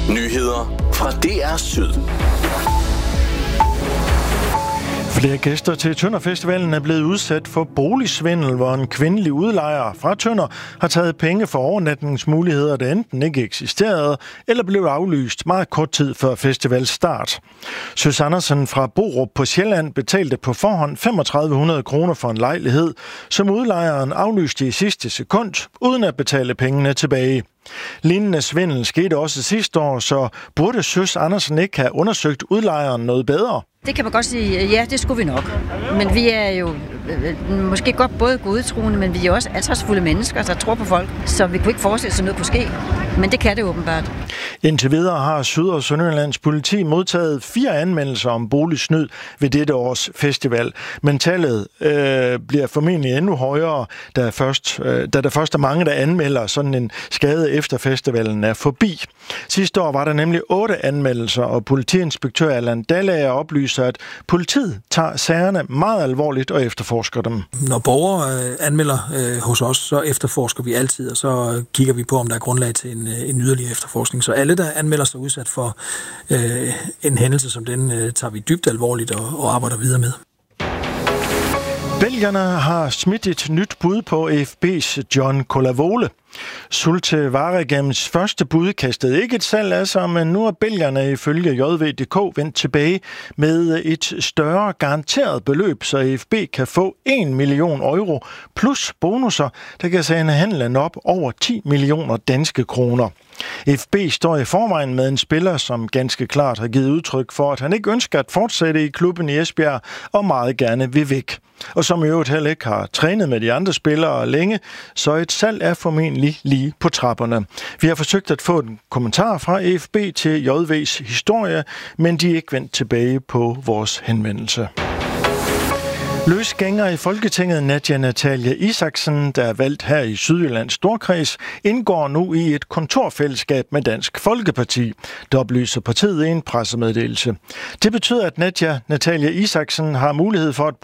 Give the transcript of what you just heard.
Nyheder fra DR Syd. Flere gæster til Tønder Festivalen er blevet udsat for boligsvindel, hvor en kvindelig udlejer fra Tønder har taget penge for overnatningsmuligheder, der enten ikke eksisterede eller blev aflyst meget kort tid før festivals start. Søs Andersen fra Borup på Sjælland betalte på forhånd 3500 kroner for en lejlighed, som udlejeren aflyste i sidste sekund, uden at betale pengene tilbage. Lignende svindel skete også sidste år, så burde Søs Andersen ikke have undersøgt udlejeren noget bedre? Det kan man godt sige, ja, det skulle vi nok. Men vi er jo måske godt både godtroende, men vi er også ansvarsfulde mennesker, der tror på folk. Så vi kunne ikke forestille sig noget på ske. Men det kan det åbenbart. Indtil videre har Syd- og Sønderjyllands politi modtaget 4 anmeldelser om boligsnyd ved dette års festival. Men tallet bliver formentlig endnu højere, da der først er mange, der anmelder sådan en skade efter festivalen er forbi. Sidste år var der nemlig 8 anmeldelser, og politiinspektør Allan Dallager oplyser, at politiet tager sagerne meget alvorligt og efterforsker dem. Når borgere anmelder hos os, så efterforsker vi altid, og så kigger vi på, om der er grundlag til en yderligere efterforskning. Så alle, der anmelder sig udsat for en hændelse som den, tager vi dybt alvorligt og arbejder videre med. Belgierne har smidt et nyt bud på AFB's John Colavole. Zulte Waregems første bud kastede ikke et salg af sig, men nu er belgierne ifølge JV.dk vendt tilbage med et større garanteret beløb, så AFB kan få 1 million euro plus bonusser, der kan sende handlen op over 10 millioner danske kroner. FB står i forvejen med en spiller, som ganske klart har givet udtryk for, at han ikke ønsker at fortsætte i klubben i Esbjerg og meget gerne vil væk. Og som i øvrigt heller ikke har trænet med de andre spillere længe, så et salg er formentlig lige på trapperne. Vi har forsøgt at få en kommentar fra FB til JV's historie, men de er ikke vendt tilbage på vores henvendelse. Løsgænger i Folketinget Nadja Natalia Isaksen, der er valgt her i Sydjyllands Storkreds, indgår nu i et kontorfællesskab med Dansk Folkeparti, der oplyser partiet i en pressemeddelelse. Det betyder, at Nadja Natalia Isaksen har mulighed for at